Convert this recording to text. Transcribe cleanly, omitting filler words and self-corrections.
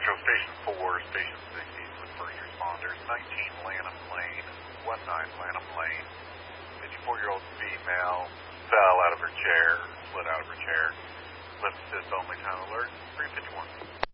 Metro Station 4, Station 60 with first responders, 19 Lanham Lane, 19 Lanham Lane. 54-year-old female fell out of her chair, slid out of her chair. Lift assist only, time alert, 351.